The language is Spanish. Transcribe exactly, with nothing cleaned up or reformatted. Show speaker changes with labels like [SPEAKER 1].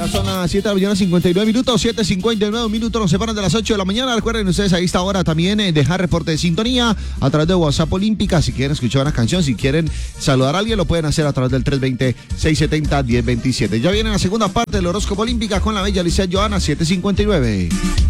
[SPEAKER 1] son las siete de la mañana, cincuenta y nueve minutos, siete cincuenta y nueve minutos, nos separan de las ocho de la mañana. Recuerden ustedes a esta hora también eh, dejar reporte de sintonía a través de WhatsApp Olímpica. Si quieren escuchar una canción, si quieren saludar a alguien, lo pueden hacer a través del tres dos cero, seis siete cero, uno cero dos siete. Ya viene la segunda parte del horóscopo Olímpica con la bella Lisette Johanna, siete cincuenta y nueve.